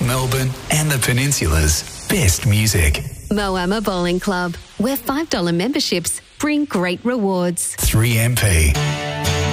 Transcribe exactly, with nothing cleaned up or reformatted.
Melbourne and the Peninsula's best music. Moama Bowling Club, where five dollars memberships bring great rewards. three M P.